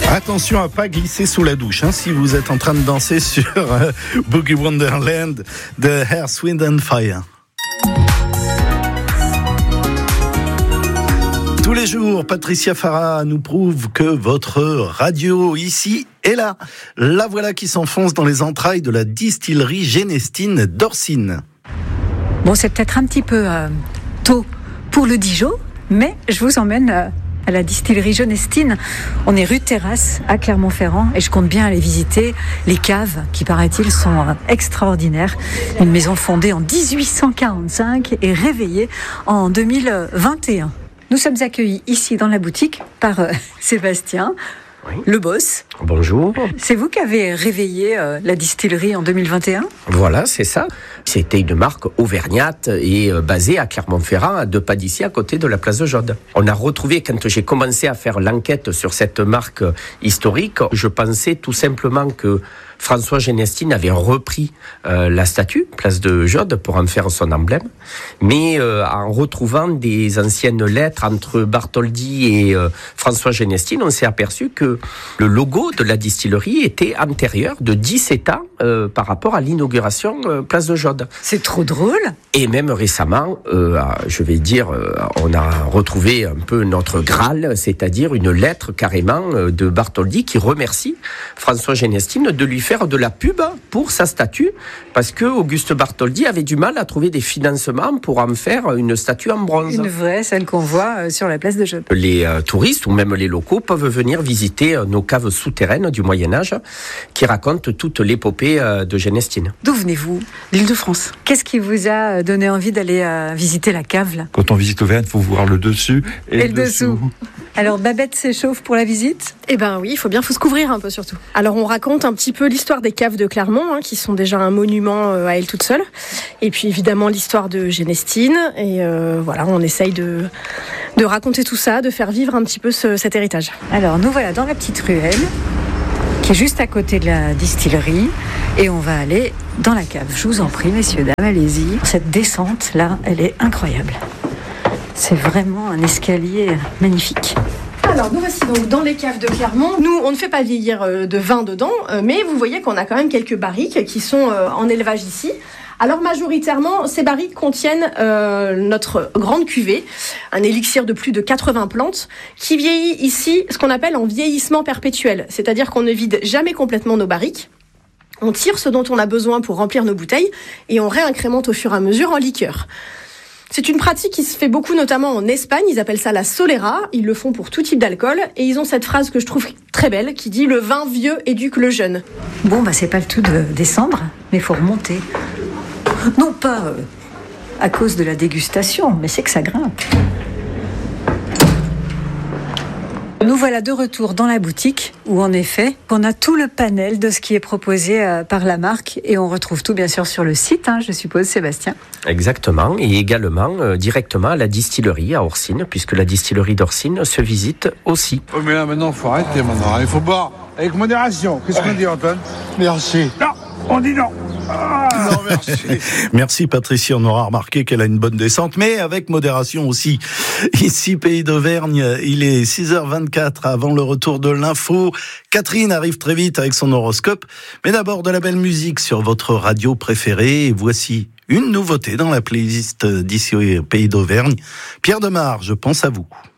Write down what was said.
Attention à pas glisser sous la douche si vous êtes en train de danser sur Boogie Wonderland de Earth, Wind and Fire. Tous les jours, Patricia Farah nous prouve que votre radio ici est là. La voilà qui s'enfonce dans les entrailles de la distillerie Genestine d'Orsine. Bon, c'est peut-être un petit peu tôt pour le Dijon, mais je vous emmène à la distillerie Genestine. On est rue Terrasse à Clermont-Ferrand et je compte bien aller visiter les caves qui, paraît-il, sont extraordinaires. Une maison fondée en 1845 et réveillée en 2021. Nous sommes accueillis ici dans la boutique par Sébastien, oui. Le boss. Bonjour. C'est vous qui avez réveillé la distillerie en 2021 ? Voilà, c'est ça. C'était une marque auvergnate et basée à Clermont-Ferrand, à 2 pas d'ici, à côté de la place de Jaude. On a retrouvé, quand j'ai commencé à faire l'enquête sur cette marque historique, je pensais tout simplement que François Genestine avait repris la statue, place de Jaude, pour en faire son emblème. Mais en retrouvant des anciennes lettres entre Bartholdi et François Genestine, on s'est aperçu que le logo de la distillerie était antérieur de 17 ans par rapport à l'inauguration place de Jaude. C'est trop drôle. Et même récemment, je vais dire, on a retrouvé un peu notre Graal, c'est-à-dire une lettre carrément de Bartholdi qui remercie François Genestine de lui faire de la pub pour sa statue, parce que Auguste Bartholdi avait du mal à trouver des financements pour en faire une statue en bronze. Une vraie, celle qu'on voit sur la place de Jaude. Les touristes ou même les locaux peuvent venir visiter nos caves souterraines du Moyen-Âge qui racontent toute l'épopée de Genestine. D'où venez-vous ? L'Île-de-France. Qu'est-ce qui vous a donné envie d'aller visiter la cave là ? Quand on visite Auvergne, il faut voir le dessus et le dessous. Alors Babette s'échauffe pour la visite ? Eh ben oui, faut se couvrir un peu surtout. Alors on raconte un petit peu l'histoire des caves de Clermont, qui sont déjà un monument à elles toutes seules. Et puis évidemment l'histoire de Genestine. Et voilà, on essaye de raconter tout ça, de faire vivre un petit peu cet héritage. Alors nous voilà dans la petite ruelle qui est juste à côté de la distillerie et on va aller dans la cave. Je vous en prie, messieurs, dames, allez-y. Cette descente là, elle est incroyable. C'est vraiment un escalier magnifique. Alors nous voici donc dans les caves de Clermont. Nous on ne fait pas vieillir de vin dedans, mais vous voyez qu'on a quand même quelques barriques qui sont en élevage ici. Alors majoritairement, ces barriques contiennent notre grande cuvée, un élixir de plus de 80 plantes, qui vieillit ici ce qu'on appelle en vieillissement perpétuel. C'est-à-dire qu'on ne vide jamais complètement nos barriques. On tire ce dont on a besoin pour remplir nos bouteilles et on réincrémente au fur et à mesure en liqueur. C'est une pratique qui se fait beaucoup, notamment en Espagne. Ils appellent ça la solera. Ils le font pour tout type d'alcool. Et ils ont cette phrase que je trouve très belle qui dit « Le vin vieux éduque le jeune ». Bon, c'est pas le tout de descendre, mais il faut remonter. Non pas à cause de la dégustation, mais c'est que ça grimpe. Nous voilà de retour dans la boutique où en effet on a tout le panel de ce qui est proposé par la marque et on retrouve tout bien sûr sur le site, je suppose, Sébastien. Exactement, et également directement à la distillerie à Orsine, puisque la distillerie d'Orsine se visite aussi. Oh mais là maintenant il faut arrêter maintenant, il faut boire avec modération. Qu'est-ce qu'on dit, Antoine ? Merci. Non, on dit non. Non, merci. Merci Patricia, on aura remarqué qu'elle a une bonne descente, mais avec modération aussi. Ici, Pays d'Auvergne, il est 6h24 avant le retour de l'info. Catherine arrive très vite avec son horoscope, mais d'abord de la belle musique sur votre radio préférée. Et voici une nouveauté dans la playlist d'ici au Pays d'Auvergne. Pierre Demar, je pense à vous.